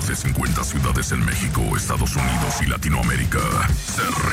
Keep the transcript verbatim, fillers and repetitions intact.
más de cincuenta ciudades en México, Estados Unidos y Latinoamérica. Se